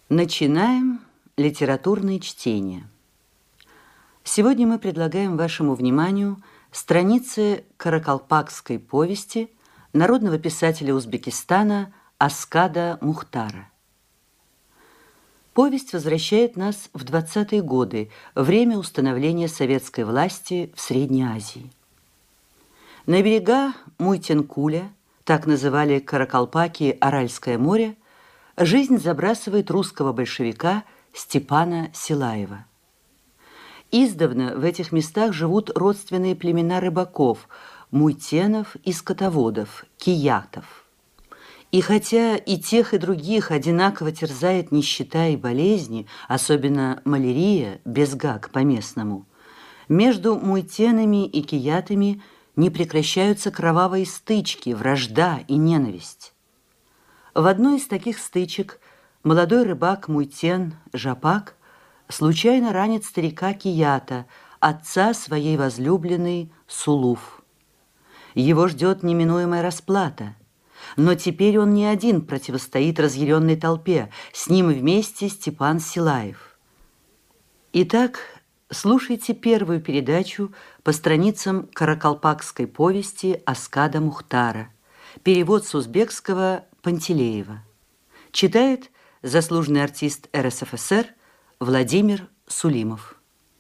Начинаем литературные чтения. Сегодня мы предлагаем вашему вниманию страницы каракалпакской повести народного писателя Узбекистана Аскада Мухтара. Повесть возвращает нас в 20-е годы, время установления советской власти в Средней Азии. На берега Муйтенкуля, так называли каракалпаки Аральское море, жизнь забрасывает русского большевика Степана Силаева. Издавна в этих местах живут родственные племена рыбаков, муйтенов и скотоводов, киятов. И хотя и тех, и других одинаково терзает нищета и болезни, особенно малярия, безгак по-местному, между муйтенами и киятами не прекращаются кровавые стычки, вражда и ненависть. В одной из таких стычек молодой рыбак Муйтен Жапак случайно ранит старика Кията, отца своей возлюбленной Сулуф. Его ждет неминуемая расплата, но теперь он не один противостоит разъяренной толпе, с ним вместе Степан Силаев. Итак, слушайте первую передачу по страницам каракалпакской повести Аскада Мухтара, перевод с узбекского Пантелеева. Читает заслуженный артист РСФСР Владимир Сулимов.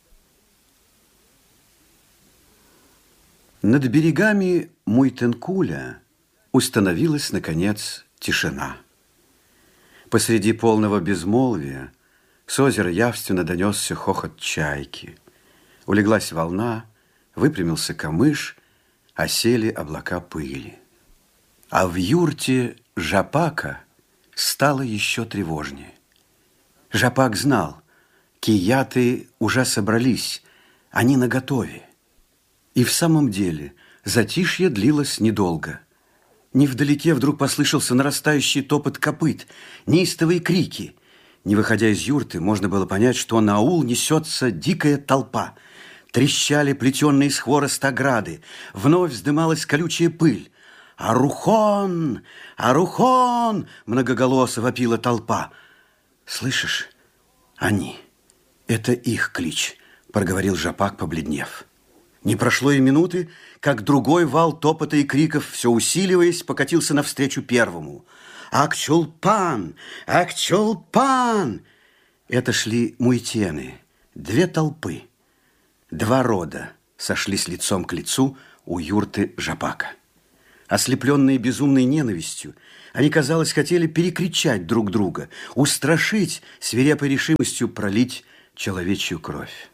Над берегами Муйтенкуля установилась, наконец, тишина. Посреди полного безмолвия с озера явственно донесся хохот чайки. Улеглась волна, выпрямился камыш, осели облака пыли. А в юрте Жапака стало еще тревожнее. Жапак знал, кияты уже собрались, они наготове. И в самом деле затишье длилось недолго. Невдалеке вдруг послышался нарастающий топот копыт, неистовые крики. Не выходя из юрты, можно было понять, что на аул несется дикая толпа. Трещали плетеные из хвороста ограды, вновь вздымалась колючая пыль. «Арухон! Арухон!» – многоголосо вопила толпа. «Слышишь? Они. Это их клич», – проговорил Жапак, побледнев. Не прошло и минуты, как другой вал топота и криков, все усиливаясь, покатился навстречу первому. «Акчулпан! Акчулпан!» Это шли муйтены, две толпы. Два рода сошлись лицом к лицу у юрты Жапака. Ослепленные безумной ненавистью, они, казалось, хотели перекричать друг друга, устрашить, свирепой решимостью пролить человечью кровь.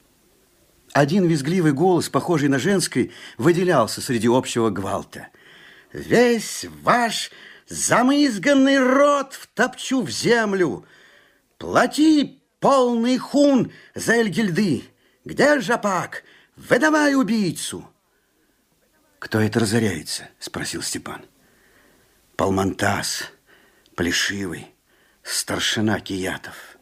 Один визгливый голос, похожий на женский, выделялся среди общего гвалта. «Весь ваш замызганный род втопчу в землю! Плати полный хун за Эльгильды! Где Жапак? Выдавай убийцу!» «Кто это разоряется?» – спросил Степан. «Палмантас, Плешивый, старшина киятов».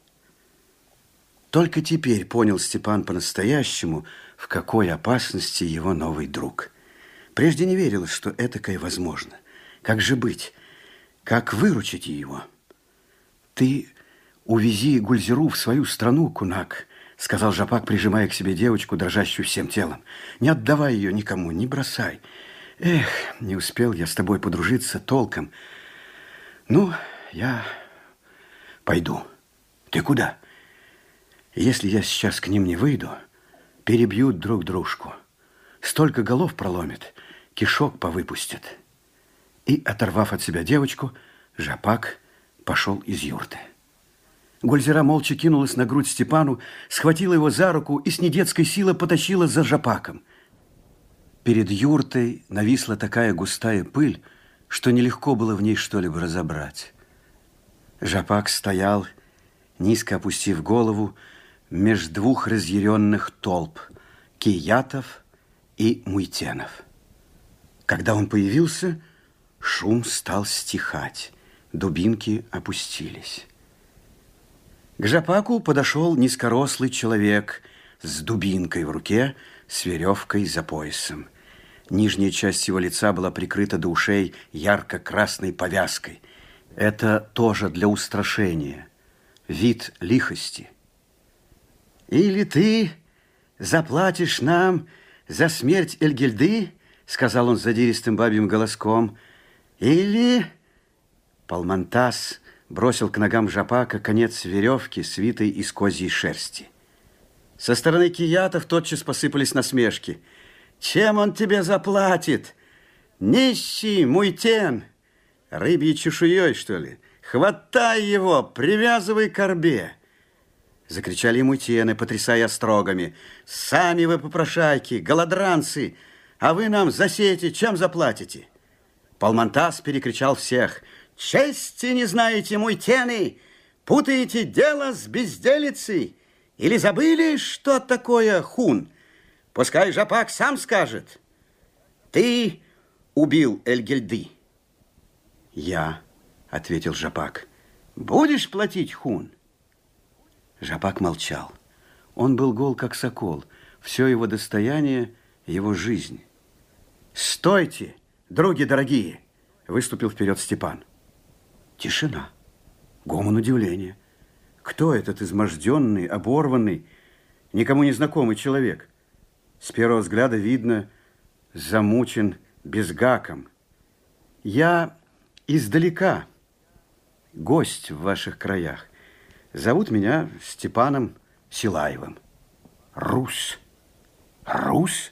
Только теперь понял Степан по-настоящему, в какой опасности его новый друг. Прежде не верилось, что этакое возможно. Как же быть? Как выручить его? «Ты увези Гульзиру в свою страну, кунак», — сказал Жапак, прижимая к себе девочку, дрожащую всем телом. «Не отдавай ее никому, не бросай. Эх, не успел я с тобой подружиться толком. Ну, я пойду». «Ты куда?» «Если я сейчас к ним не выйду, перебьют друг дружку. Столько голов проломят, кишок повыпустят». И, оторвав от себя девочку, Жапак пошел из юрты. Гульзира молча кинулась на грудь Степану, схватила его за руку и с недетской силой потащила за Жапаком. Перед юртой нависла такая густая пыль, что нелегко было в ней что-либо разобрать. Жапак стоял, низко опустив голову, меж двух разъяренных толп – киятов и муйтенов. Когда он появился, шум стал стихать, дубинки опустились. К Жапаку подошел низкорослый человек с дубинкой в руке, с веревкой за поясом. Нижняя часть его лица была прикрыта до ушей ярко-красной повязкой. Это тоже для устрашения. вид лихости. «Или ты заплатишь нам за смерть Эльгильды, — сказал он задиристым бабьим голоском, — или...» Палмантас бросил к ногам Жапака конец веревки, свитой из козьей шерсти. Со стороны киятов тотчас посыпались насмешки. «Чем он тебе заплатит? Нищий Муйтен! Рыбьей чешуей, что ли? Хватай его, привязывай к орбе!» Закричали муйтены, потрясая острогами. «Сами вы попрошайки, голодранцы, а вы нам за сети чем заплатите?» Палмантас перекричал всех. «Чести не знаете, муйтены! Путаете дело с безделицей! Или забыли, что такое хун? Пускай Жапак сам скажет. Ты убил Эльгильды?» «Я», — ответил Жапак. «Будешь платить хун?» Жапак молчал. Он был гол, как сокол. Все его достояние — его жизнь. «Стойте, други дорогие!» — выступил вперед Степан. Тишина. Гомон удивления. Кто этот изможденный, оборванный, никому не знакомый человек? С первого взгляда видно, замучен безгаком. «Я издалека, гость в ваших краях. Зовут меня Степаном Силаевым. Рус. Рус?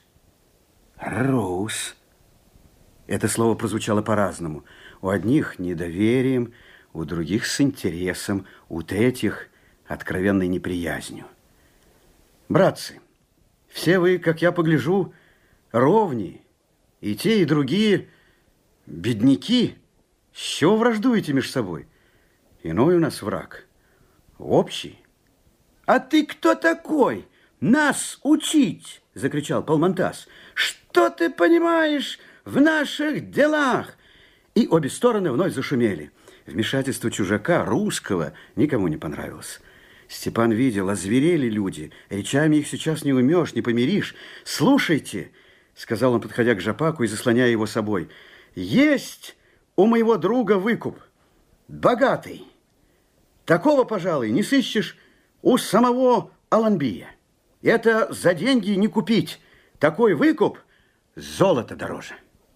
Рус. Это слово прозвучало по-разному. У одних недоверием, у других с интересом, у третьих откровенной неприязнью. Братцы, все вы, как я погляжу, ровни, и те, и другие бедняки. С чего враждуете между собой? Иной у нас враг. Общий. «А ты кто такой? Нас учить!» — закричал Палмантас. «Что ты понимаешь в наших делах?» И обе стороны вновь зашумели. Вмешательство чужака, русского, никому не понравилось. Степан видел, озверели люди. Речами их сейчас не умешь, не помиришь. «Слушайте!» — сказал он, подходя к Жапаку и заслоняя его собой. «Есть у моего друга выкуп. Богатый. Такого, пожалуй, не сыщешь у самого Аланбия. Это за деньги не купить. Такой выкуп золото дороже.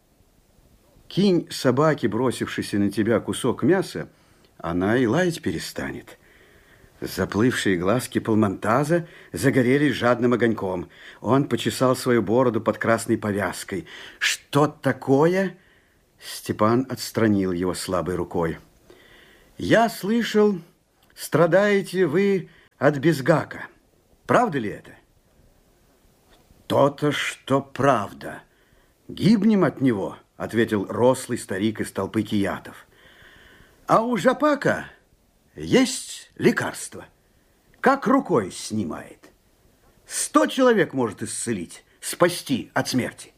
Кинь собаке, бросившейся на тебя, кусок мяса, она и лаять перестанет». Заплывшие глазки Палмантаза загорелись жадным огоньком. Он почесал свою бороду под красной повязкой. «Что такое?» Степан отстранил его слабой рукой. «Я слышал, страдаете вы от безгака. Правда ли это?» «То-то, что правда. Гибнем от него», — ответил рослый старик из толпы киятов. «А у Жапака есть лекарство. Как рукой снимает. 100 человек может исцелить, спасти от смерти».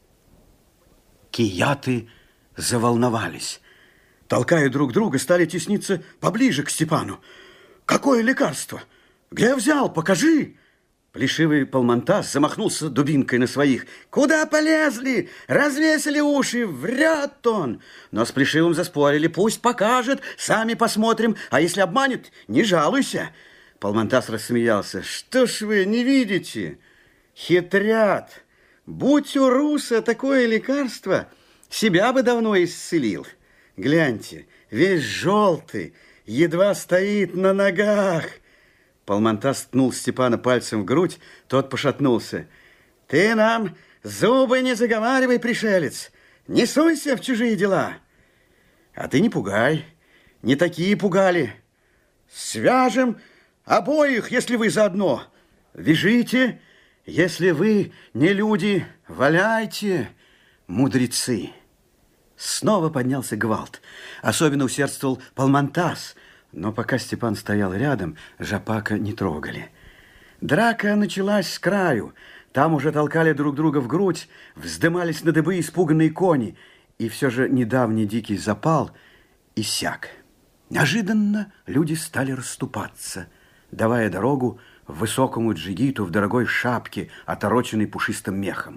Кияты заволновались. Толкая друг друга, стали тесниться поближе к Степану. «Какое лекарство? Где взял? Покажи!» Плешивый Палмантас замахнулся дубинкой на своих. «Куда полезли? Развесили уши! Врет он!» Но с Плешивым заспорили. «Пусть покажет, сами посмотрим, а если обманет, не жалуйся!» Палмантас рассмеялся. «Что ж вы не видите? Хитрят! Будь у руса такое лекарство, себя бы давно исцелил. Гляньте, весь желтый, едва стоит на ногах!» Палмантас ткнул Степана пальцем в грудь, тот пошатнулся. «Ты нам зубы не заговаривай, пришелец! Не суйся в чужие дела!» «А ты не пугай, не такие пугали. Свяжем обоих, если вы заодно. Вяжите, если вы не люди, валяйте, мудрецы!» Снова поднялся гвалт. Особенно усердствовал Палмантас. Но пока Степан стоял рядом, Жапака не трогали. Драка началась с краю. Там уже толкали друг друга в грудь, вздымались на дыбы испуганные кони. И все же недавний дикий запал иссяк. Неожиданно люди стали расступаться, давая дорогу высокому джигиту в дорогой шапке, отороченной пушистым мехом.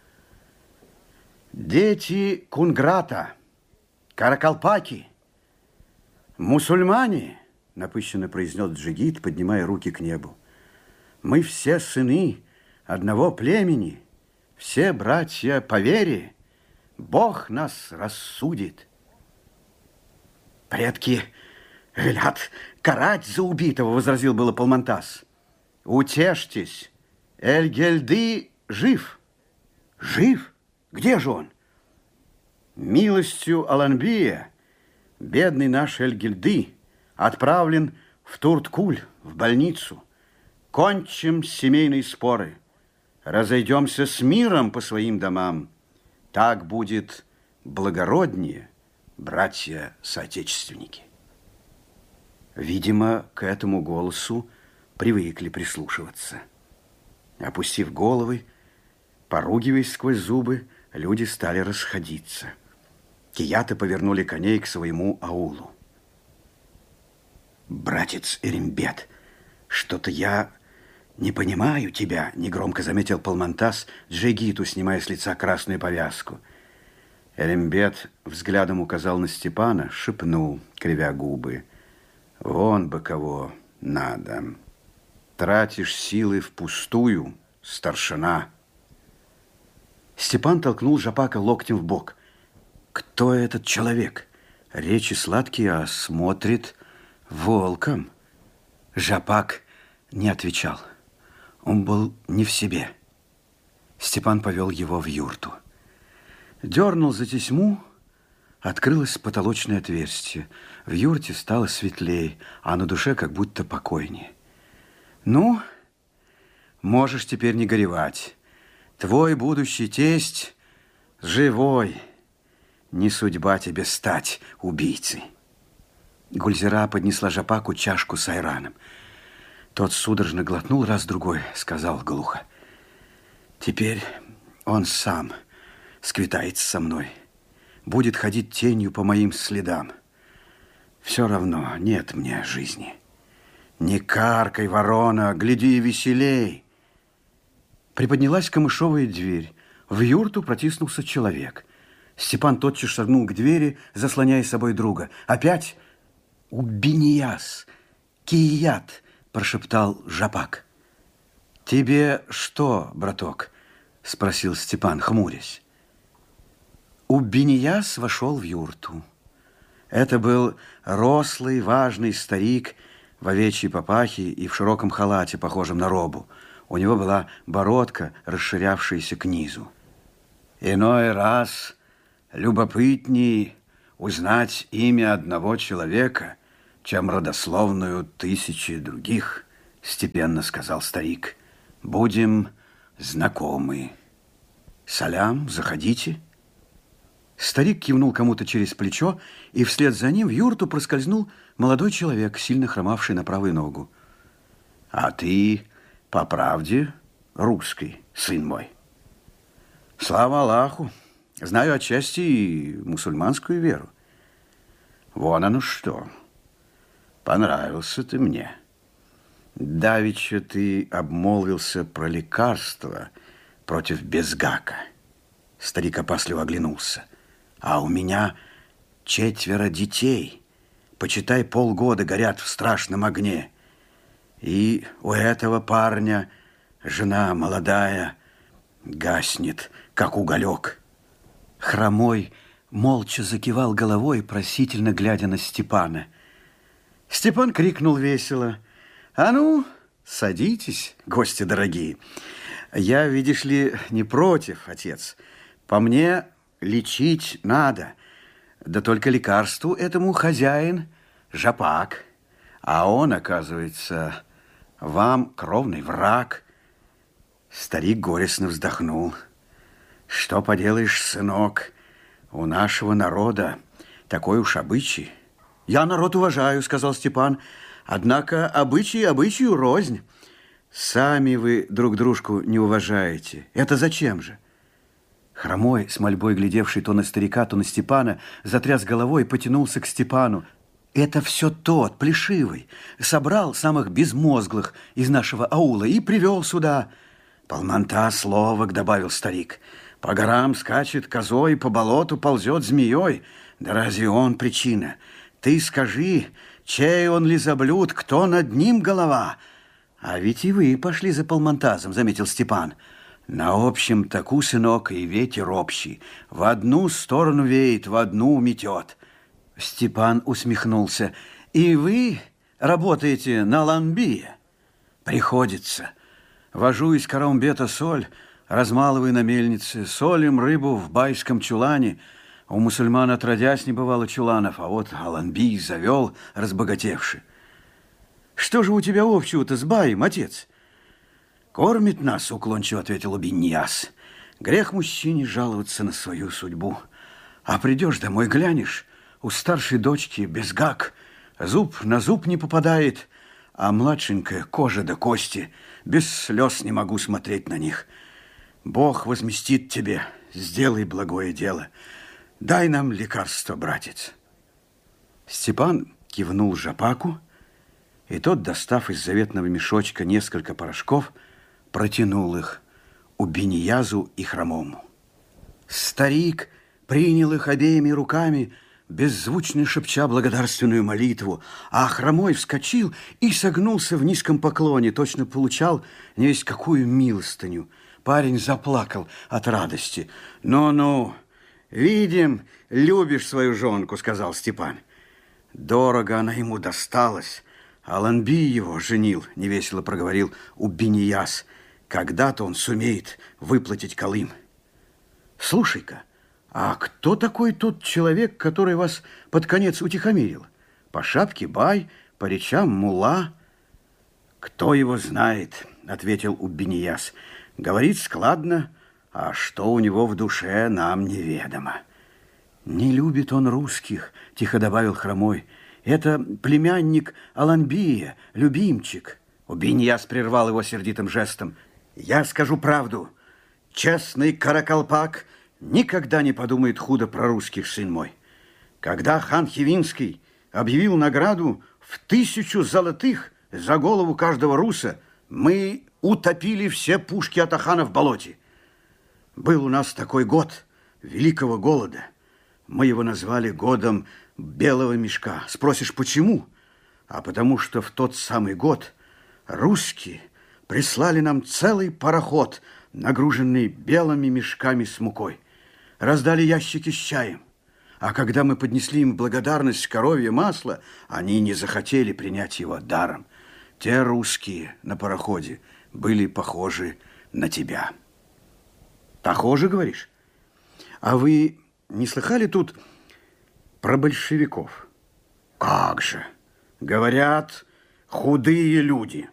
«Дети Кунграта, каракалпаки, мусульмане, напыщенно произнес Джигит, поднимая руки к небу. Мы все сыны одного племени, все братья по вере. Бог нас рассудит. Предки велят карать за убитого, возразил было Палмантас. Утешьтесь, Эльгельды жив. Жив? Где же он? Милостью Аланбия бедный наш Эльгельды отправлен в Турткуль, в больницу. Кончим семейные споры, разойдемся с миром по своим домам. Так будет благороднее, братья-соотечественники. Видимо, к этому голосу привыкли прислушиваться. Опустив головы, поругиваясь сквозь зубы, люди стали расходиться. Кияты повернули коней к своему аулу. «Братец Эрембет, что-то я не понимаю тебя», — негромко заметил Палмантас Джигиту, снимая с лица красную повязку. Эрембет взглядом указал на Степана, шепнул, кривя губы. «Вон бы кого надо. Тратишь силы впустую, старшина». Степан толкнул Жапака локтем в бок. «Кто этот человек? Речи сладкие, а смотрит волком». Жапак не отвечал. Он был не в себе. Степан повел его в юрту. Дернул за тесьму, открылось потолочное отверстие. В юрте стало светлей, а на душе как будто покойнее. «Ну, можешь теперь не горевать. Твой будущий тесть живой. Не судьба тебе стать убийцей». Гульзира поднесла Жапаку чашку с айраном. Тот судорожно глотнул раз-другой, сказал глухо: «Теперь он сам сквитается со мной, будет ходить тенью по моим следам. Все равно нет мне жизни. Не каркай, ворона, гляди веселей». Приподнялась камышовая дверь. В юрту протиснулся человек. Степан тотчас шагнул к двери, заслоняя собой друга. Опять «Убинияс, Кият», прошептал Жапак. «Тебе что, браток?» спросил Степан, хмурясь. Убинияс вошел в юрту. Это был рослый, важный старик в овечьей папахе и в широком халате, похожем на робу. У него была бородка, расширявшаяся к низу. «Иной раз любопытней узнать имя одного человека, чем родословную тысячи других», степенно сказал старик. «Будем знакомы. Салям, заходите». Старик кивнул кому-то через плечо, и вслед за ним в юрту проскользнул молодой человек, сильно хромавший на правую ногу. «А ты, по правде, русский, сын мой?» «Слава Аллаху, знаю отчасти и мусульманскую веру». «Вон оно что! Понравился ты мне. Давеча ты обмолвился про лекарство против безгака». Старик опасливо оглянулся. «А у меня 4 детей, почитай, полгода горят в страшном огне. И у этого парня жена молодая гаснет, как уголек». Хромой молча закивал головой, просительно глядя на Степана. Степан крикнул весело: «А ну, садитесь, гости дорогие. Я, видишь ли, не против, отец. По мне, лечить надо. Да только лекарству этому хозяин Жапак. А он, оказывается, вам кровный враг». Старик горестно вздохнул. «Что поделаешь, сынок, у нашего народа такой уж обычай». «Я народ уважаю», — сказал Степан. «Однако обычаи обычаю рознь. Сами вы друг дружку не уважаете. Это зачем же?» Хромой, с мольбой глядевший то на старика, то на Степана, затряс головой и потянулся к Степану. «Это все тот, плешивый, собрал самых безмозглых из нашего аула и привел сюда». «Палмантас ловок», — добавил старик. «По горам скачет козой, по болоту ползет змеей. Да разве он причина? Ты скажи, Чей он лизоблюд, кто над ним голова? А ведь и вы пошли за полмонтазом, заметил Степан. На общем таку, сынок, и ветер общий. В одну сторону веет, в одну метет. Степан усмехнулся. И вы работаете на ламбие? Приходится. Вожу из Караумбета соль, размалываю на мельнице, солим рыбу в байском чулане. У мусульман отродясь не бывало чуланов, а вот Аланбий завел, разбогатевший. Что же у тебя общего-то с баем, отец? Кормит нас, уклончиво ответил Убиньяс. Грех мужчине жаловаться на свою судьбу. А придешь домой, глянешь, у старшей дочки безгак, зуб на зуб не попадает, а младшенькая кожа до кости, без слез не могу смотреть на них. Бог возместит тебе, сделай благое дело. Дай нам лекарство, братец. Степан кивнул Жапаку, и тот, достав из заветного мешочка несколько порошков, протянул их Убиньязу и Хромому. Старик принял их обеими руками, беззвучно шепча благодарственную молитву, а Хромой вскочил и согнулся в низком поклоне, точно получал невесть какую милостыню. Парень заплакал от радости. «Ну-ну, видим, любишь свою жонку», — сказал Степан. «Дорого она ему досталась. Аланбий его женил», — невесело проговорил Убиньяс. «Когда-то он сумеет выплатить Колым». «Слушай-ка, а кто такой тот человек, который вас под конец утихомирил? По шапке бай, по речам мулла?» «Кто его знает», — ответил Убиньяс. «Говорит складно, а что у него в душе, нам неведомо». «Не любит он русских», — тихо добавил Хромой. «Это племянник Аланбия, любимчик». Убиньяс прервал его сердитым жестом. «Я скажу правду. Честный Каракалпак никогда не подумает худо про русских, сын мой. Когда хан Хивинский объявил награду в 1000 золотых за голову каждого руса, мы утопили все пушки атахана в болоте. Был у нас такой год великого голода. Мы его назвали годом белого мешка. Спросишь, почему? А потому что в тот самый год русские прислали нам целый пароход, нагруженный белыми мешками с мукой. Раздали ящики с чаем. А когда мы поднесли им благодарность коровье масло, они не захотели принять его даром. Те русские на пароходе были похожи на тебя». «Похожи, говоришь? А вы не слыхали тут про большевиков?» «Как же! Говорят, худые люди».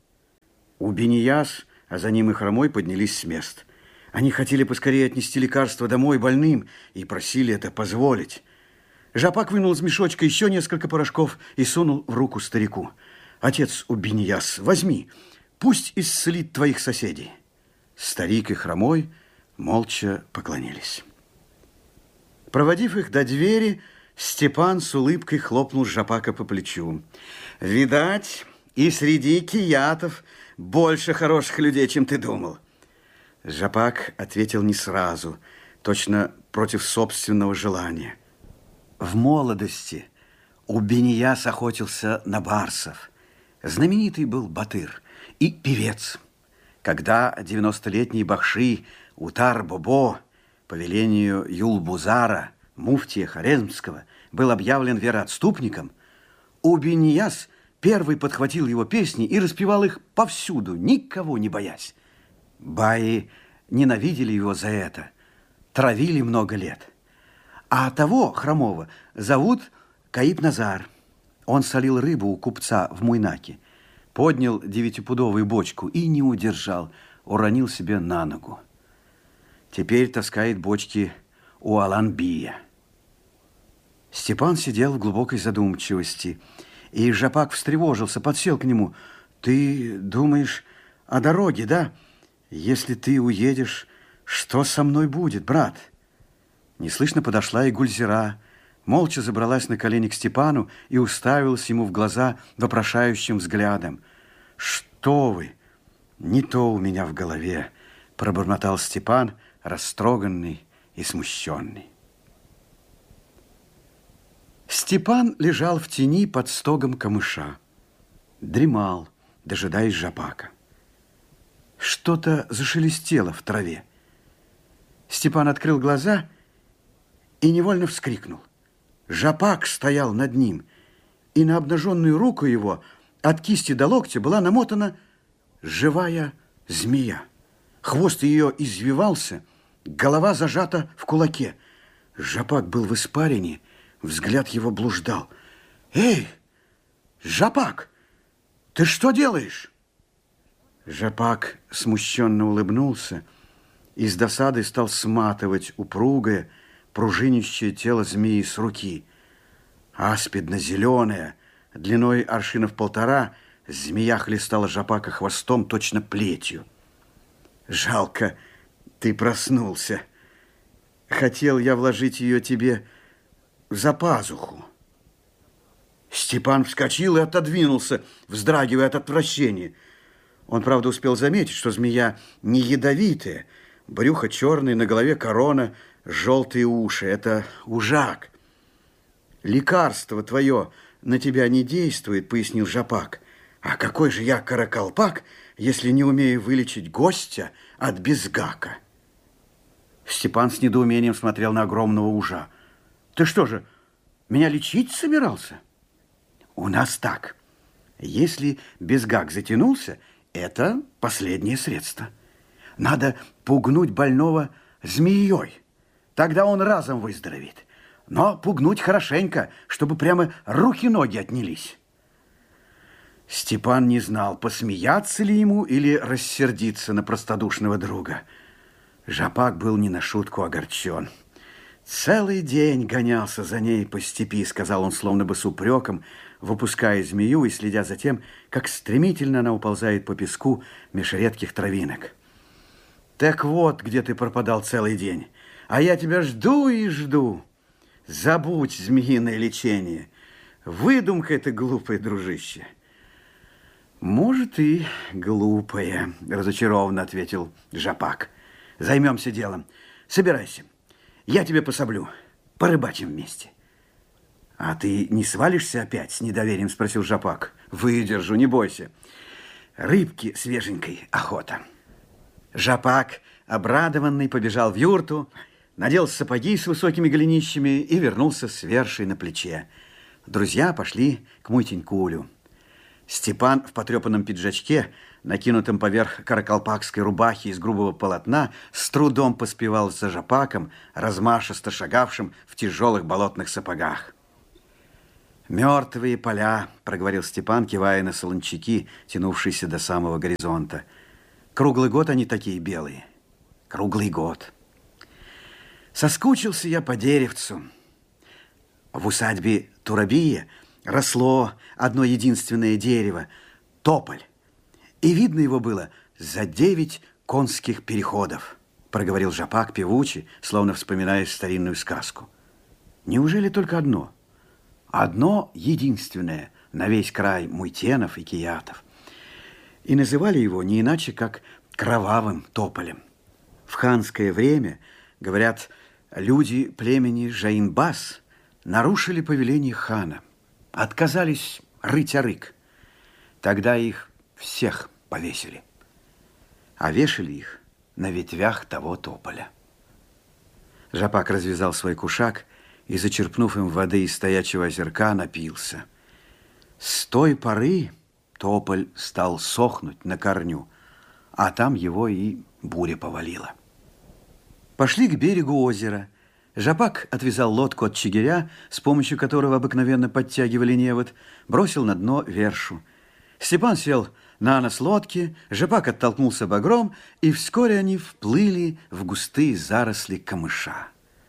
Убиньяс, а за ним и Хромой поднялись с мест. Они хотели поскорее отнести лекарство домой больным и просили это позволить. Жапак вынул из мешочка еще несколько порошков и сунул в руку старику. «Отец Убиньяс, возьми, пусть исцелит твоих соседей». Старик и Хромой молча поклонились. Проводив их до двери, Степан с улыбкой хлопнул Жапака по плечу. «Видать, и среди киятов больше хороших людей, чем ты думал». Жапак ответил не сразу, точно против собственного желания. В молодости Убиньяс охотился на барсов. Знаменитый был батыр и певец. Когда 90-летний бахши Утар-Бобо по велению Юлбузара, муфтия Хорезмского, был объявлен вероотступником, Убиньяс первый подхватил его песни и распевал их повсюду, никого не боясь. Баи ненавидели его за это, травили много лет. А того Хромого зовут Каиб-Назар. Он солил рыбу у купца в Муйнаке, поднял 9-пудовую бочку и не удержал, уронил себе на ногу. Теперь таскает бочки у Аланбия. Степан сидел в глубокой задумчивости, и Жапак встревожился, подсел к нему. «Ты думаешь о дороге, да? Если ты уедешь, что со мной будет, брат?» Неслышно подошла и Гульзира, молча забралась на колени к Степану и уставилась ему в глаза вопрошающим взглядом. «Что вы? Не то у меня в голове», – пробормотал Степан, растроганный и смущенный. Степан лежал в тени под стогом камыша. Дремал, дожидаясь Жапака. Что-то зашелестело в траве. Степан открыл глаза и невольно вскрикнул. Жапак стоял над ним, и на обнаженную руку его от кисти до локтя была намотана живая змея. Хвост ее извивался, голова зажата в кулаке. Жапак был в испарине, взгляд его блуждал. «Эй, Жапак, ты что делаешь?» Жапак смущенно улыбнулся и с досадой стал сматывать упругое, пружинищее тело змеи с руки. Аспидно-зеленая, длиной аршинов 1,5, змея хлестала Жапака хвостом точно плетью. «Жалко, ты проснулся. Хотел я вложить ее тебе за пазуху». Степан вскочил и отодвинулся, вздрагивая от отвращения. Он, правда, успел заметить, что змея не ядовитая, брюхо черное, на голове корона, желтые уши. Это ужак. «Лекарство твое на тебя не действует», — пояснил Жапак. «А какой же я каракалпак, если не умею вылечить гостя от безгака?» Степан с недоумением смотрел на огромного ужа. «Ты что же, меня лечить собирался?» «У нас так. Если безгак затянулся, это последнее средство. Надо пугнуть больного змеей. Тогда он разом выздоровеет. Но пугнуть хорошенько, чтобы прямо руки-ноги отнялись». Степан не знал, посмеяться ли ему или рассердиться на простодушного друга. Жапак был не на шутку огорчен. «Целый день гонялся за ней по степи», — сказал он словно бы с упреком, выпуская змею и следя за тем, как стремительно она уползает по песку меж редких травинок. «Так вот, где ты пропадал целый день, а я тебя жду и жду. Забудь змеиное лечение. Выдумка это глупая, дружище». «Может, и глупая», — разочарованно ответил Жапак. «Займемся делом. Собирайся. Я тебе пособлю. Порыбачим вместе». «А ты не свалишься опять?» — с недоверием спросил Жапак. «Выдержу, не бойся. Рыбки свеженькой охота». Жапак, обрадованный, побежал в юрту, надел сапоги с высокими голенищами и вернулся с вершей на плече. Друзья пошли к Муйтенькулю. Степан в потрепанном пиджачке, накинутом поверх каракалпакской рубахи из грубого полотна, с трудом поспевал за Жапаком, размашисто шагавшим в тяжелых болотных сапогах. «Мертвые поля», — проговорил Степан, кивая на солончаки, тянувшиеся до самого горизонта. «Круглый год они такие белые. Круглый год. Соскучился я по деревцу. В усадьбе Турабия росло одно единственное дерево – тополь. И видно его было за 9 конских переходов», – проговорил Жапак певуче, словно вспоминая старинную сказку. «Неужели только одно? Одно единственное на весь край Муйтенов и Киятов. И называли его не иначе, как кровавым тополем. В ханское время, говорят, люди племени Жаинбас нарушили повеление хана, отказались рыть арык. Тогда их всех повесили, а вешали их на ветвях того тополя». Жапак развязал свой кушак и, зачерпнув им воды из стоячего озерка, напился. С той поры тополь стал сохнуть на корню, а там его и буря повалила. Пошли к берегу озера. Жапак отвязал лодку от чигиря, с помощью которого обыкновенно подтягивали невод, бросил на дно вершу. Степан сел на нос лодки, Жапак оттолкнулся багром, и вскоре они вплыли в густые заросли камыша.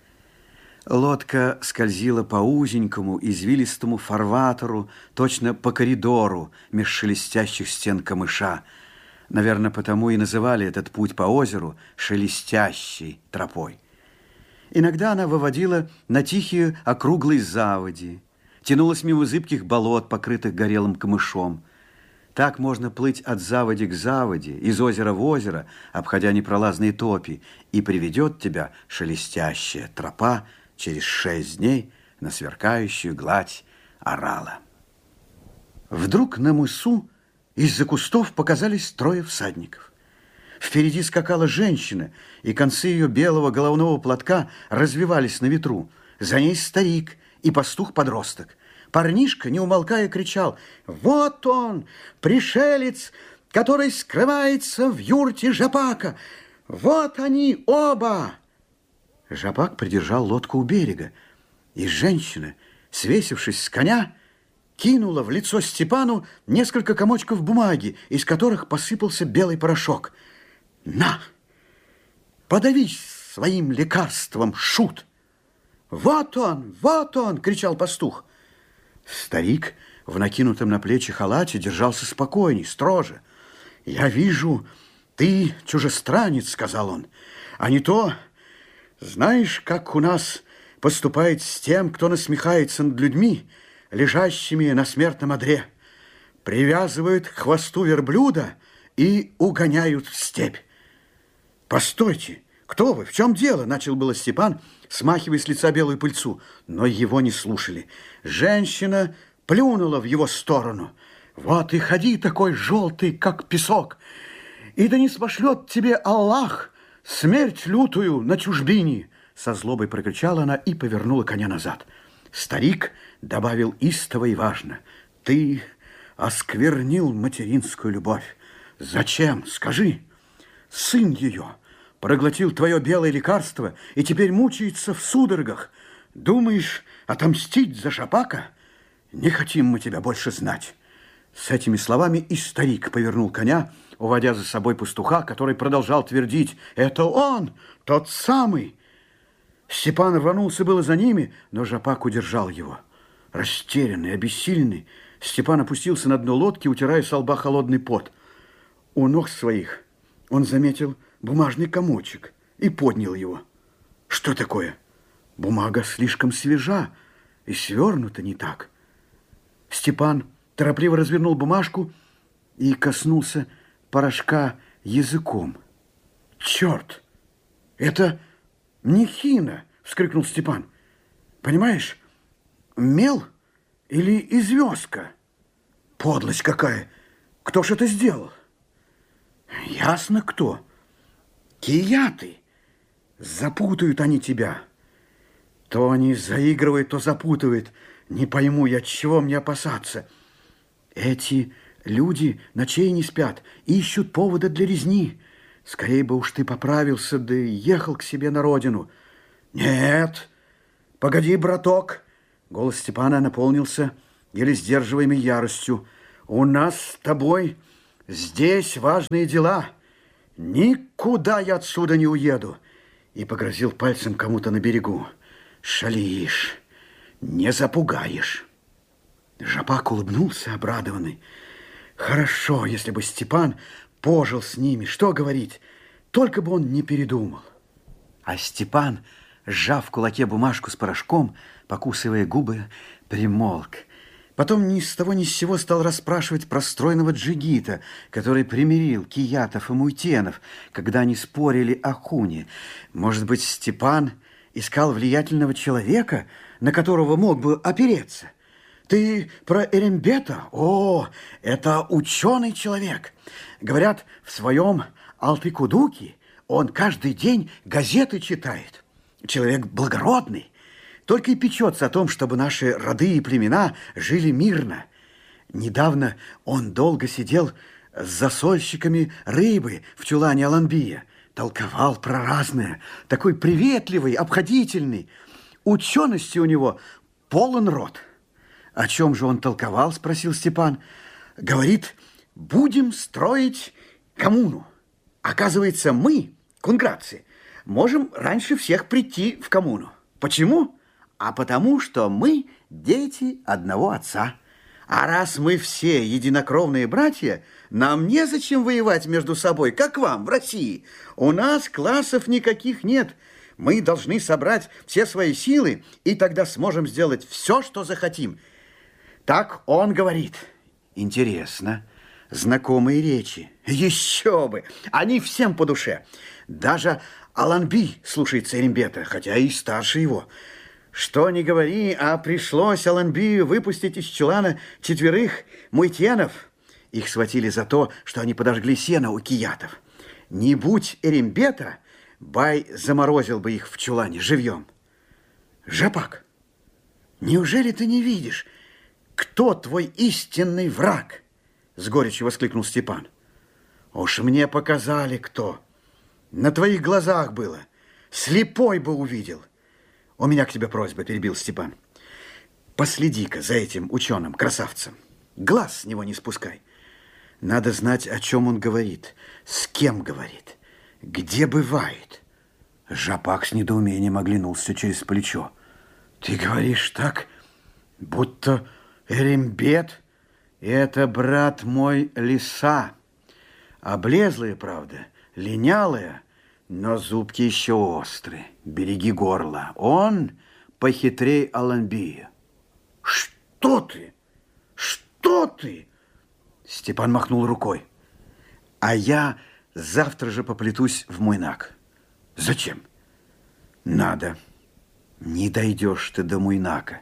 Лодка скользила по узенькому, извилистому фарватеру, точно по коридору меж шелестящих стен камыша. Наверное, потому и называли этот путь по озеру шелестящей тропой. Иногда она выводила на тихие округлые заводи, тянулась мимо зыбких болот, покрытых горелым камышом. Так можно плыть от заводи к заводи, из озера в озеро, обходя непролазные топи, и приведет тебя шелестящая тропа через 6 дней на сверкающую гладь орала. Вдруг на мысу из-за кустов показались трое всадников. Впереди скакала женщина, и концы ее белого головного платка развивались на ветру. За ней старик и пастух-подросток. Парнишка, не умолкая, кричал: «Вот он, пришелец, который скрывается в юрте Жапака! Вот они оба!» Жапак придержал лодку у берега, и женщина, свесившись с коня, кинула в лицо Степану несколько комочков бумаги, из которых посыпался белый порошок. «На! Подавись своим лекарством, шут!» Вот он!» — кричал пастух. Старик в накинутом на плечи халате держался спокойней, строже. «Я вижу, ты чужестранец», — сказал он, — «а не то, знаешь, как у нас поступает с тем, кто насмехается над людьми, лежащими на смертном одре. Привязывают к хвосту верблюда и угоняют в степь». «Постойте, кто вы? В чем дело?» — начал было Степан, смахивая с лица белую пыльцу, но его не слушали. Женщина плюнула в его сторону. «Вот и ходи такой желтый, как песок, и да не спошлет тебе Аллах смерть лютую на чужбине!» Со злобой прокричала она и повернула коня назад. Старик добавил истово и важно: «Ты осквернил материнскую любовь. Зачем? Скажи. Сын ее проглотил твое белое лекарство и теперь мучается в судорогах. Думаешь отомстить за Жапака? Не хотим мы тебя больше знать». С этими словами и старик повернул коня, уводя за собой пастуха, который продолжал твердить: «Это он, тот самый!» Степан рванулся было за ними, но Жапак удержал его. Растерянный, обессиленный, Степан опустился на дно лодки, утирая со лба холодный пот. У ног своих он заметил бумажный комочек и поднял его. Что такое? Бумага слишком свежа и свернута не так. Степан торопливо развернул бумажку и коснулся порошка языком. «Черт! Это нехина!» — вскрикнул Степан. «Понимаешь, мел или известка? Подлость какая! Кто ж это сделал?» «Ясно, кто. Кияты. Запутают они тебя. То они заигрывают, то запутывают. Не пойму я, чего мне опасаться. Эти люди ночей не спят, ищут повода для резни. Скорее бы уж ты поправился, да и ехал к себе на родину». «Нет, погоди, браток!» Голос Степана наполнился еле сдерживаемой яростью. «У нас с тобой здесь важные дела. Никуда я отсюда не уеду!» И погрозил пальцем кому-то на берегу. «Шалишь, не запугаешь». Жапак улыбнулся, обрадованный. Хорошо, если бы Степан пожил с ними, что говорить, только бы он не передумал. А Степан, сжав в кулаке бумажку с порошком, покусывая губы, примолк. Потом ни с того ни с сего стал расспрашивать про стройного джигита, который примирил киятов и муйтенов, когда они спорили о хуне. Может быть, Степан искал влиятельного человека, на которого мог бы опереться? «Ты про Эрембета? О, это ученый человек. Говорят, в своем Алтыкудуке он каждый день газеты читает. Человек благородный, только и печется о том, чтобы наши роды и племена жили мирно. Недавно он долго сидел с засольщиками рыбы в чулане Аланбия, толковал про разное, такой приветливый, обходительный. Учености у него полон рот». «О чем же он толковал?» – спросил Степан. «Говорит, будем строить коммуну. Оказывается, мы, кунградцы, можем раньше всех прийти в коммуну. Почему? А потому, что мы дети одного отца. А раз мы все единокровные братья, нам незачем воевать между собой, как вам в России. У нас классов никаких нет. Мы должны собрать все свои силы, и тогда сможем сделать все, что захотим». Так он говорит. Интересно. Знакомые речи. Еще бы. Они всем по душе. Даже Аланби слушается Эрембета, хотя и старше его. Что ни говори, а пришлось Аланбию выпустить из чулана 4 муйтенов. Их схватили за то, что они подожгли сено у киятов. Не будь Эрембета, бай заморозил бы их в чулане живьем. Жапак, неужели ты не видишь, кто твой истинный враг? С горечью воскликнул Степан. Уж мне показали, кто. На твоих глазах было. Слепой бы увидел. У меня к тебе просьба, перебил Степан. Последи-ка за этим ученым-красавцем. Глаз с него не спускай. Надо знать, о чем он говорит, с кем говорит, где бывает. Жапак с недоумением оглянулся через плечо. Ты говоришь так, будто Эрембет – это брат мой Лиса. Облезлая, правда, линялая, но зубки еще острые. Береги горло. Он похитрей Аланбия. Что ты? Что ты? Степан махнул рукой. А я завтра же поплетусь в Муйнак. Зачем? Надо. Не дойдешь ты до Муйнака.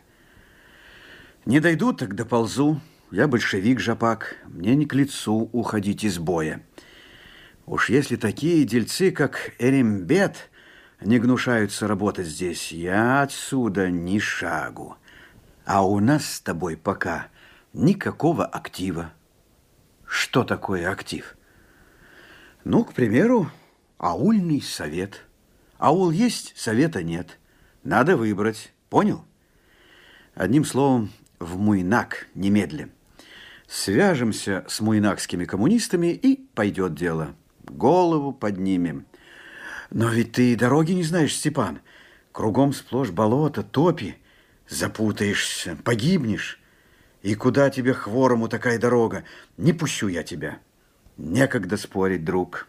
Не дойду, так доползу. Я большевик, Жапак. Мне не к лицу уходить из боя. Уж если такие дельцы, как Эрембет, не гнушаются работать здесь, я отсюда ни шагу. А у нас с тобой пока никакого актива. Что такое актив? Ну, к примеру, аульный совет. Аул есть, совета нет. Надо выбрать. Понял? Одним словом, в Муйнак немедля. Свяжемся с муйнакскими коммунистами, и пойдет дело. Голову поднимем. Но ведь ты и дороги не знаешь, Степан. Кругом сплошь болото, топи. Запутаешься, погибнешь. И куда тебе, хворому, такая дорога? Не пущу я тебя. Некогда спорить, друг.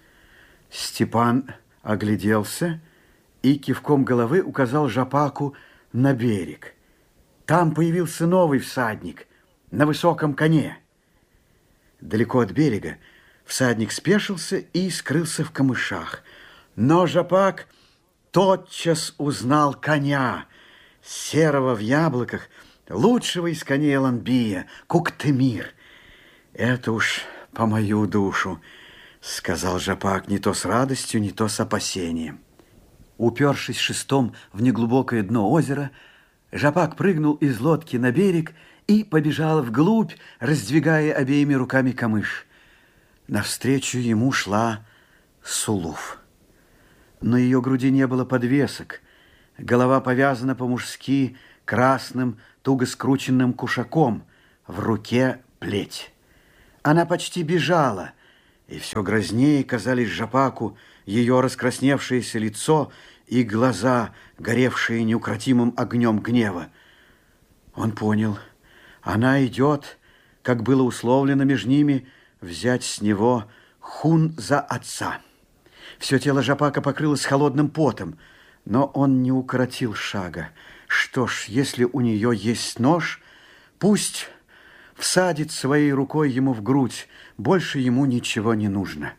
Степан огляделся и кивком головы указал Жапаку на берег. Там появился новый всадник на высоком коне. Далеко от берега всадник спешился и скрылся в камышах. Но Жапак тотчас узнал коня, серого в яблоках, лучшего из коней Аланбия, Куктемир. Это уж по мою душу, сказал Жапак не то с радостью, не то с опасением. Упершись шестом в неглубокое дно озера, Жапак прыгнул из лодки на берег и побежал вглубь, раздвигая обеими руками камыш. Навстречу ему шла Сулуф. На ее груди не было подвесок. Голова повязана по-мужски красным, туго скрученным кушаком. В руке плеть. Она почти бежала, и все грознее казались Жапаку ее раскрасневшееся лицо и глаза, горевшие неукротимым огнем гнева. Он понял, она идет, как было условлено между ними, взять с него хун за отца. Все тело Жапака покрылось холодным потом, но он не укоротил шага. Что ж, если у нее есть нож, пусть всадит своей рукой ему в грудь, больше ему ничего не нужно.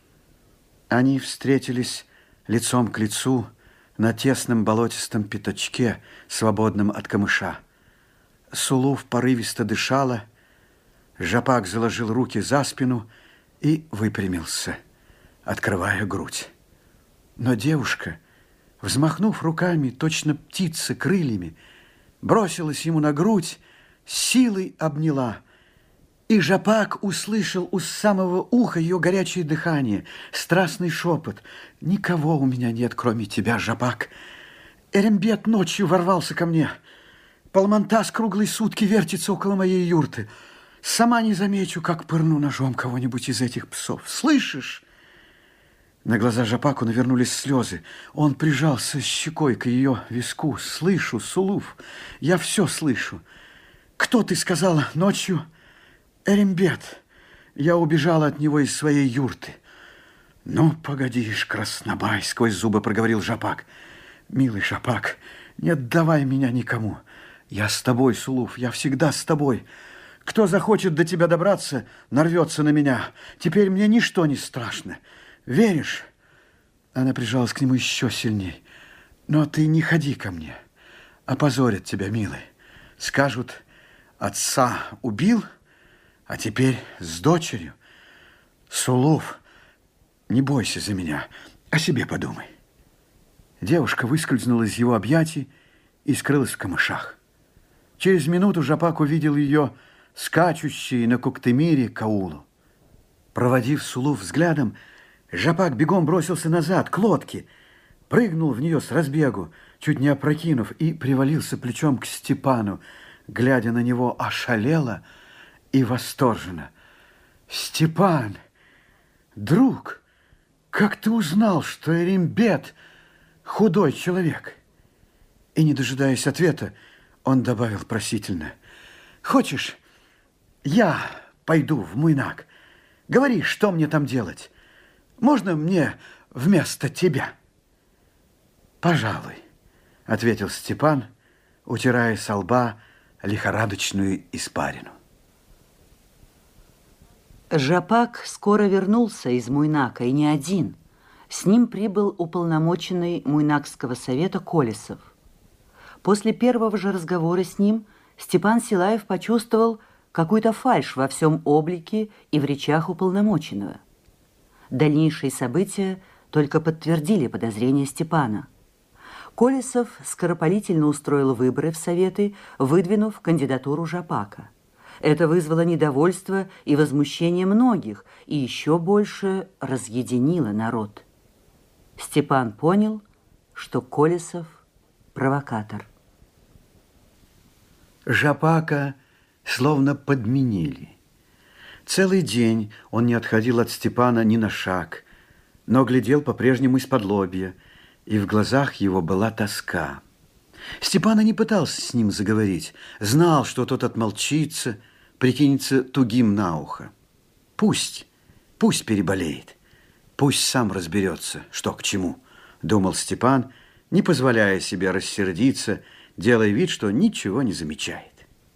Они встретились лицом к лицу на тесном болотистом пятачке, свободном от камыша. Сулуф порывисто дышала, Жапак заложил руки за спину и выпрямился, открывая грудь. Но девушка, взмахнув руками, точно птица крыльями, бросилась ему на грудь, силой обняла. И Жапак услышал у самого уха ее горячее дыхание, страстный шепот. «Никого у меня нет, кроме тебя, Жапак. Эрембет ночью ворвался ко мне. Палмантас круглые сутки вертится около моей юрты. Сама не замечу, как пырну ножом кого-нибудь из этих псов. Слышишь?» На глаза Жапаку навернулись слезы. Он прижался щекой к ее виску. «Слышу, Сулуф, я все слышу. Кто, ты сказала, ночью?» «Эрембет. Я убежала от него из своей юрты». «Ну, погодишь, краснобай», — сквозь зубы проговорил Жапак. «Милый Жапак, не отдавай меня никому. Я с тобой, Сулуф, я всегда с тобой. Кто захочет до тебя добраться, нарвется на меня. Теперь мне ничто не страшно. Веришь?» Она прижалась к нему еще сильней. «Но ты не ходи ко мне. Опозорят тебя, милый. Скажут, отца убил, а теперь с дочерью. Сулуф, не бойся за меня, о себе подумай. Девушка выскользнула из его объятий и скрылась в камышах. Через минуту Жапак увидел ее, скачущей на Куктемире к аулу. Проводив Сулуф взглядом, Жапак бегом бросился назад, к лодке, прыгнул в нее с разбегу, чуть не опрокинув, и привалился плечом к Степану, глядя на него ошалело и восторженно. «Степан, друг, как ты узнал, что Ерембет худой человек?» И, не дожидаясь ответа, он добавил просительно: «Хочешь, я пойду в Муйнак? Говори, что мне там делать? Можно мне вместо тебя?» «Пожалуй», — ответил Степан, утирая со лба лихорадочную испарину. Жапак скоро вернулся из Муйнака, и не один. С ним прибыл уполномоченный Муйнакского совета Колесов. После первого же разговора с ним Степан Силаев почувствовал какую-то фальшь во всем облике и в речах уполномоченного. Дальнейшие события только подтвердили подозрения Степана. Колесов скоропалительно устроил выборы в советы, выдвинув кандидатуру Жапака. Это вызвало недовольство и возмущение многих, и еще больше разъединило народ. Степан понял, что Колесов – провокатор. Жапака словно подменили. Целый день он не отходил от Степана ни на шаг, но глядел по-прежнему из-под лобья, и в глазах его была тоска. Степан и не пытался с ним заговорить, знал, что тот отмолчится, прикинется тугим на ухо. Пусть переболеет, пусть сам разберется, что к чему, думал Степан, не позволяя себе рассердиться, делая вид, что ничего не замечает.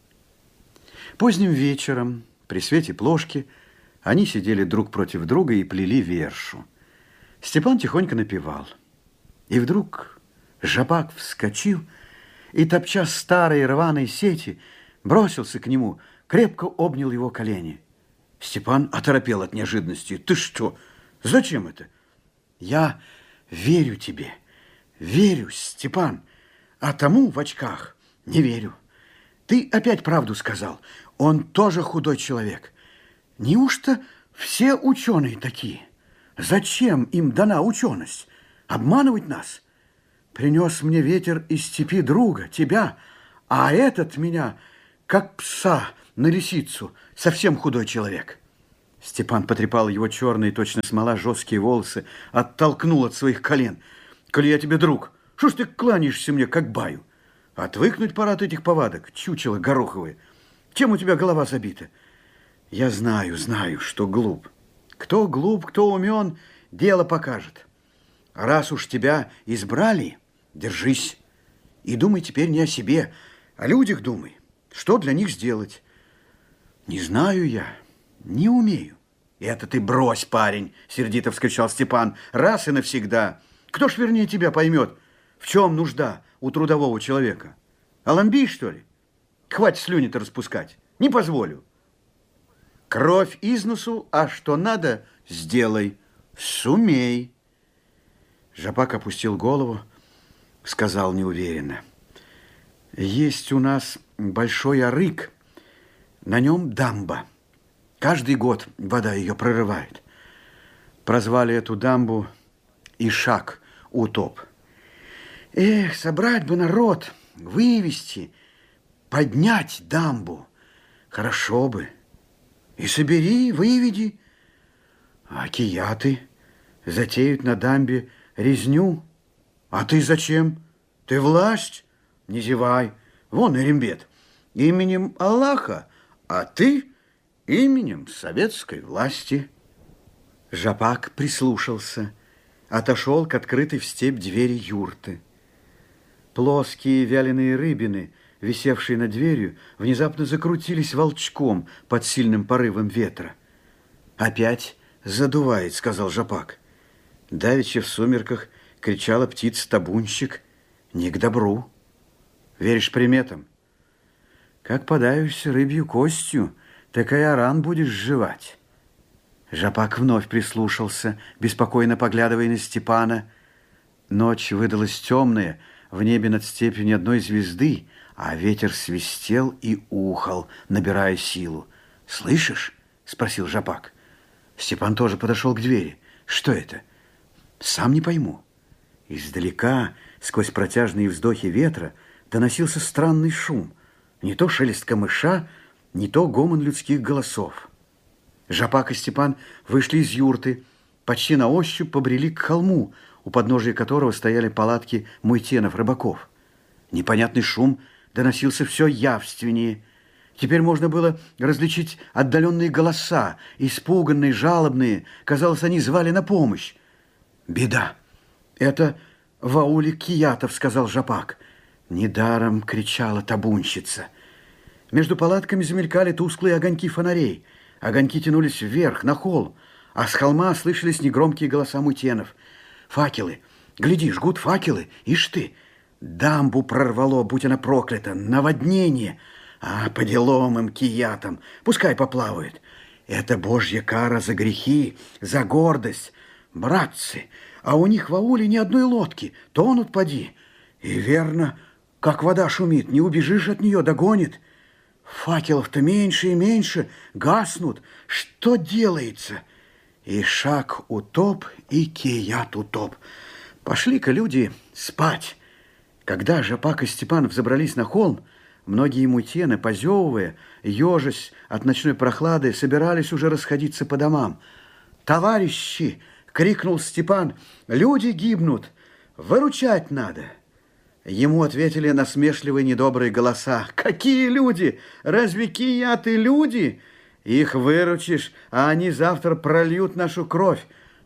Поздним вечером, при свете плошки, они сидели друг против друга и плели вершу. Степан тихонько напевал. И вдруг Жапак вскочил и, топча старые рваные сети, бросился к нему, крепко обнял его колени. Степан оторопел от неожиданности. «Ты что? Зачем это?» «Я верю тебе, верю, Степан, а тому в очках не верю. Ты опять правду сказал, он тоже худой человек. Неужто все ученые такие? Зачем им дана ученость? Обманывать нас? Принес мне ветер из степи друга, тебя, а этот меня, как пса на лисицу, совсем худой человек». Степан потрепал его черные, точно смола, жесткие волосы, оттолкнул от своих колен. «Коли я тебе друг, что ж ты кланяешься мне, как баю? Отвыкнуть пора от этих повадок, чучело гороховое. Чем у тебя голова забита?» «Я знаю, что глуп. Кто глуп, кто умен, дело покажет. А раз уж тебя избрали, держись. И думай теперь не о себе, о людях думай. Что для них сделать?» «Не знаю я, не умею». «Это ты брось, парень!» — сердито вскричал Степан. «Раз и навсегда. Кто ж вернее тебя поймет, в чем нужда у трудового человека? Аламбий, что ли? Хватит слюни-то распускать. Не позволю. Кровь из носу, а что надо, сделай. Сумей». Жапак опустил голову, сказал неуверенно: «Есть у нас большой арык, на нем дамба. Каждый год вода ее прорывает. Прозвали эту дамбу Ишак утоп. Эх, собрать бы народ, вывести, поднять дамбу. Хорошо бы. И собери, выведи. А кияты затеют на дамбе резню. А ты зачем? Ты власть? Не зевай. Вон Ерембет. Именем Аллаха, а ты именем советской власти». Жапак прислушался, отошел к открытой в степь двери юрты. Плоские вяленые рыбины, висевшие над дверью, внезапно закрутились волчком под сильным порывом ветра. «Опять задувает», — сказал Жапак. Давеча в сумерках кричала птица-табунщик. Не к добру. Веришь приметам? Как подавишься рыбью костью, такая ран будешь жевать. Жапак вновь прислушался, беспокойно поглядывая на Степана. Ночь выдалась темная, в небе над степью ни одной звезды, а ветер свистел и ухал, набирая силу. «Слышишь?» — спросил Жапак. Степан тоже подошел к двери. «Что это?» «Сам не пойму». Издалека, сквозь протяжные вздохи ветра, доносился странный шум. Не то шелест камыша, не то гомон людских голосов. Жапак и Степан вышли из юрты, почти на ощупь побрели к холму, у подножия которого стояли палатки муйтенов-рыбаков. Непонятный шум доносился все явственнее. Теперь можно было различить отдаленные голоса, испуганные, жалобные. Казалось, они звали на помощь. «Беда! Это в ауле Киятов», — сказал Жапак. Недаром кричала табунщица. Между палатками замелькали тусклые огоньки фонарей. Огоньки тянулись вверх, на холм, а с холма слышались негромкие голоса муйтенов. «Факелы! Гляди, жгут факелы! Ишь ты! Дамбу прорвало, будь она проклята! Наводнение! А по делам им, киятам! Пускай поплавают! Это божья кара за грехи, за гордость! Братцы! А у них в ауле ни одной лодки! Тонут поди! И верно, как вода шумит, не убежишь от нее, догонит! Факелов-то меньше и меньше, гаснут! Что делается?» И шаг утоп, и кият утоп. Пошли-ка люди спать. Когда Жапак и Степан взобрались на холм, многие муйтены, позевывая, ежась от ночной прохлады, собирались уже расходиться по домам. «Товарищи!» — крикнул Степан. «Люди гибнут! Выручать надо!» Ему ответили насмешливые недобрые голоса. «Какие люди? Разве кияты люди? Их выручишь, а они завтра прольют нашу кровь».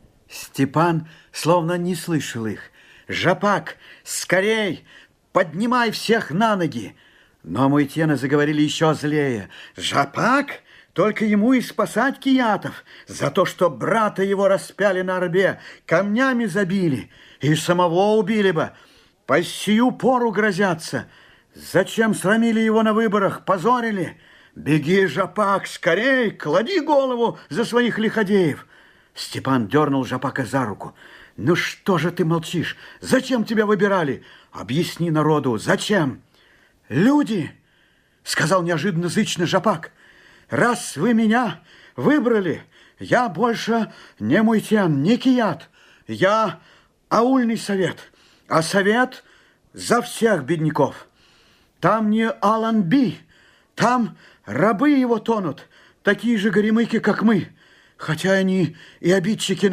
Степан словно не слышал их. «Жапак, скорей, поднимай всех на ноги!» Но муйтены заговорили еще злее. «Жапак? Только ему и спасать киятов за то, что брата его распяли на орбе, камнями забили, и самого убили бы. По сию пору грозятся. Зачем срамили его на выборах, позорили? Беги, Жапак, скорей, клади голову за своих лиходеев!» Степан дернул Жапака за руку. «Ну что же ты молчишь? Зачем тебя выбирали? Объясни народу, зачем?» «Люди!» — сказал неожиданно зычно Жапак. «Раз вы меня выбрали, я больше не муйтен, не кият. Я аульный совет, а совет за всех бедняков. Там не Аланби, там рабы его тонут, такие же горемыки, как мы, хотя они и обидчики